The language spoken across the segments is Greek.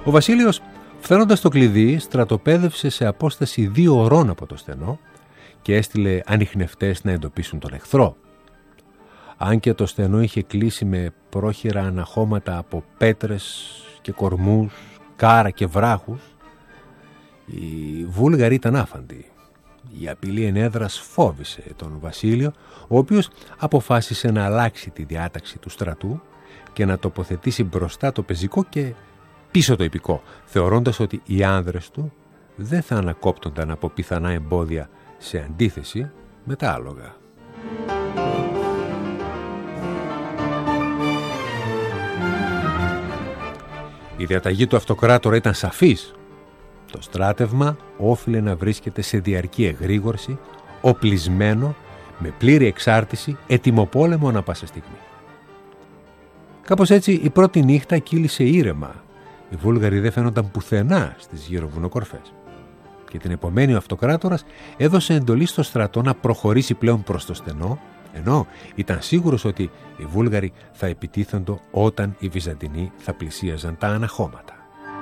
Ο Βασίλειος, φθάνοντας το κλειδί, στρατοπέδευσε σε απόσταση 2 ωρών από το στενό και έστειλε ανιχνευτές να εντοπίσουν τον εχθρό. Αν και το στενό είχε κλείσει με πρόχειρα αναχώματα από πέτρες και κορμούς, κάρα και βράχους, οι Βούλγαροι ήταν άφαντοι. Η απειλή ενέδρας φόβησε τον Βασίλειο, ο οποίος αποφάσισε να αλλάξει τη διάταξη του στρατού και να τοποθετήσει μπροστά το πεζικό και πίσω το ιππικό, θεωρώντας ότι οι άνδρες του δεν θα ανακόπτονταν από πιθανά εμπόδια σε αντίθεση με τα άλογα. Η διαταγή του αυτοκράτορα ήταν σαφής. Το στράτευμα όφιλε να βρίσκεται σε διαρκή εγρήγορση, οπλισμένο, με πλήρη εξάρτηση, έτοιμο πόλεμο ανά πάσα στιγμή. Κάπως έτσι η πρώτη νύχτα κύλησε ήρεμα. Οι Βούλγαροι δεν φαίνονταν πουθενά στις γύρω βουνοκορφές. Και την επομένη ο αυτοκράτορας έδωσε εντολή στο στρατό να προχωρήσει πλέον προς το στενό, ενώ ήταν σίγουρος ότι οι Βούλγαροι θα επιτίθεντο όταν οι Βυζαντινοί θα πλησίαζαν τα αναχώματα.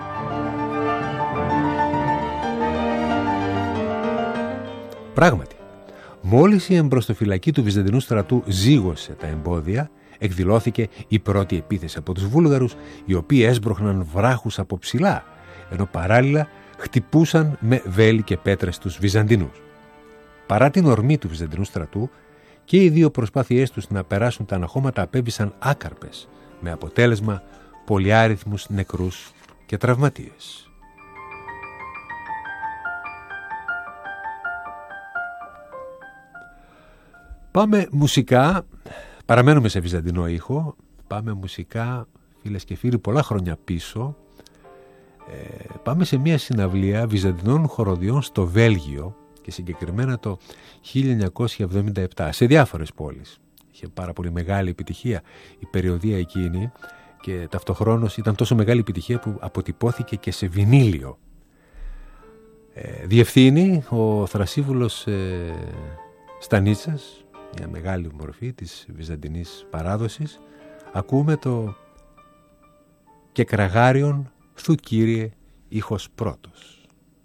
Πράγματι, μόλις η εμπροστοφυλακή του Βυζαντινού στρατού ζήγωσε τα εμπόδια, εκδηλώθηκε η πρώτη επίθεση από τους Βούλγαρους, οι οποίοι έσπροχναν βράχους από ψηλά, ενώ παράλληλα χτυπούσαν με βέλη και πέτρες τους Βυζαντινούς. Παρά την ορμή του Βυζαντινού στρατού, και οι δύο προσπάθειές τους να περάσουν τα αναχώματα απέβησαν άκαρπες, με αποτέλεσμα πολυάριθμους νεκρούς και τραυματίες. Πάμε μουσικά, παραμένουμε σε βυζαντινό ήχο, πάμε μουσικά, φίλες και φίλοι, πολλά χρόνια πίσω. Πάμε σε μια συναυλία βυζαντινών χοροδιών στο Βέλγιο και συγκεκριμένα το 1977 σε διάφορες πόλεις. Είχε πάρα πολύ μεγάλη επιτυχία η περιοδία εκείνη και ταυτοχρόνως ήταν τόσο μεγάλη επιτυχία που αποτυπώθηκε και σε βινίλιο. Διευθύνει ο Θρασίβουλος Στανίτσας, μια μεγάλη μορφή της βυζαντινής παράδοσης. Ακούμε το «Και κραγάριον θου Κύριε ήχος πρώτος».